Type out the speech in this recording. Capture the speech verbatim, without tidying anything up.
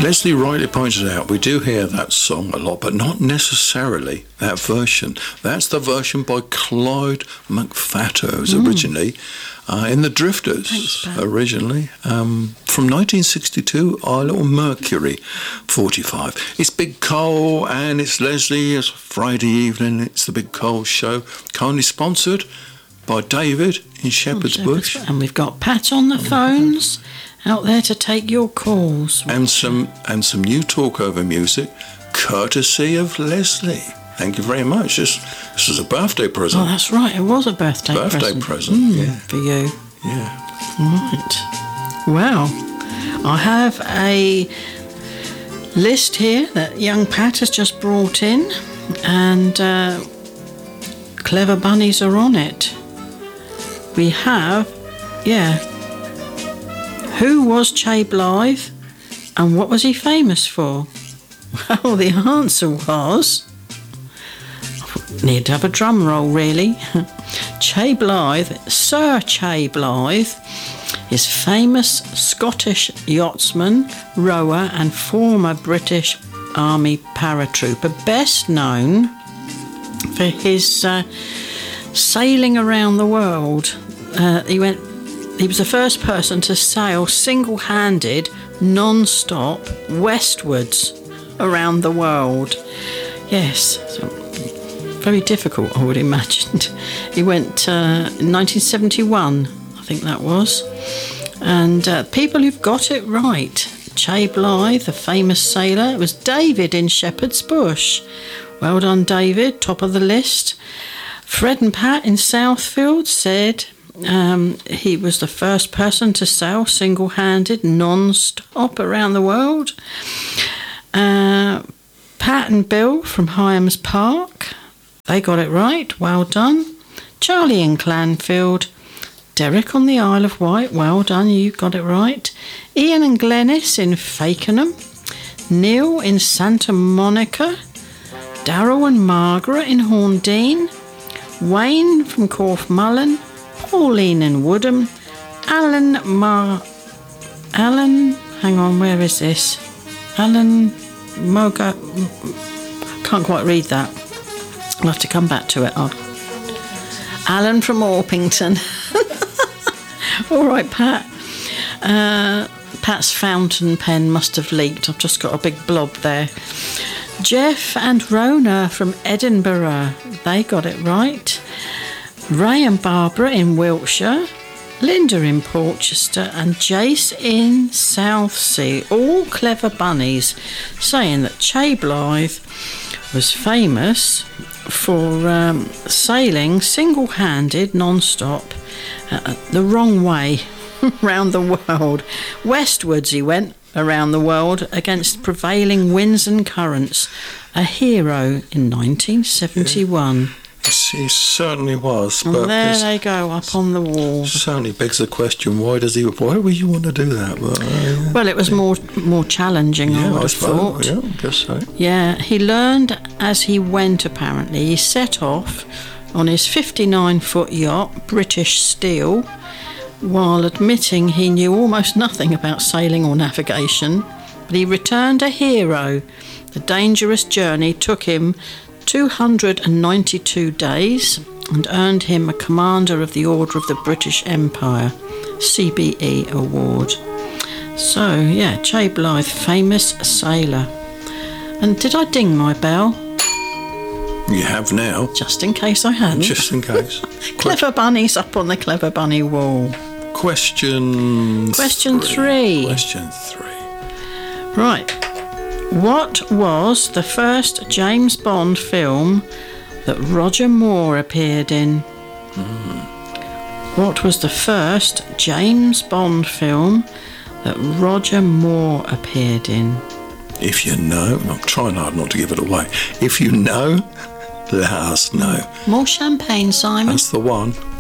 Leslie rightly pointed out, we do hear that song a lot, but not necessarily that version. That's the version by Clyde McPhatter, Mm. originally uh, in the Drifters, Thanks, originally um, from nineteen sixty-two, Our Little Mercury, forty-five. It's Big Cole and it's Leslie. It's Friday evening. It's the Big Cole Show, kindly sponsored by David in Shepherd's Bush. And we've got Pat on the phones out there to take your calls. And some and some new talkover music, courtesy of Leslie. Thank you very much. This, this is a birthday present. Oh, that's right. It was a birthday, birthday present. present. Mm, yeah. For you. Yeah. Right. Well, I have a list here that young Pat has just brought in, and uh, clever bunnies are on it. We have, yeah, who was Che Blythe and what was he famous for? Well, the answer was, need to have a drum roll really. Che Blythe, Sir Che Blythe, is famous Scottish yachtsman, rower and former British Army paratrooper, best known for his uh, sailing around the world. Uh, he went. He was the first person to sail single-handed, non-stop, westwards around the world. Yes, so very difficult, I would imagine. He went uh, in nineteen seventy-one, I think that was. And uh, people who've got it right. Che Blythe, the famous sailor. It was David in Shepherd's Bush. Well done, David, top of the list. Fred and Pat in Southfield said um, he was the first person to sail single-handed, non-stop around the world. Uh, Pat and Bill from Hyams Park, they got it right. Well done. Charlie in Clanfield. Derek on the Isle of Wight. Well done, you got it right. Ian and Glennis in Fakenham. Neil in Santa Monica. Darryl and Margaret in Horndean. Wayne from Corfmullen. Pauline in Woodham. Alan Mar... Alan... Hang on, where is this? Alan Moga... Can't quite read that. I'll have to come back to it. I'll... Alan from Orpington. All right, Pat. Uh, Pat's fountain pen must have leaked. I've just got a big blob there. Jeff and Rona from Edinburgh. They got it right. Ray and Barbara in Wiltshire. Linda in Porchester and Jace in Southsea. All clever bunnies saying that Che Blythe was famous for um, sailing single-handed, non-stop, uh, the wrong way around the world. Westwards he went around the world against prevailing winds and currents. A hero in nineteen seventy-one. Yes, he certainly was. And but there they go, up on the wall. Certainly begs the question: Why does he? Why would you want to do that? But, uh, well, it was more more challenging. yeah, I would I have suppose. thought. Yeah, I guess so. Yeah, he learned as he went. Apparently, he set off on his fifty-nine foot yacht, British Steel, while admitting he knew almost nothing about sailing or navigation. But he returned a hero. The dangerous journey took him two hundred ninety-two days and earned him a Commander of the Order of the British Empire, C B E award. So, yeah, Che Blythe, famous sailor. And did I ding my bell? You have now. Just in case I hadn't. Just in case. Clever bunnies up on the Clever Bunny wall. Question Question three. three. Question three. Right. What was the first James Bond film that Roger Moore appeared in? Mm. What was the first James Bond film that Roger Moore appeared in? If you know, I'm trying hard not to give it away. If you know, let us know. More champagne, Simon. That's the one.